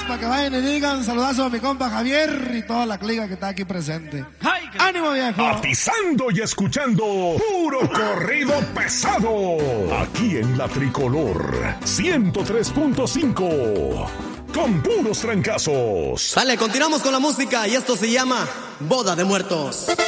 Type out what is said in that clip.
para que vayan y digan saludazo a mi compa Javier y toda la clica que está aquí presente. ¡Ánimo, viejo! Atizando y escuchando puro corrido pesado. Aquí en la Tricolor 103.5. Con puros trancazos. Sale, continuamos con la música y esto se llama Boda de Muertos.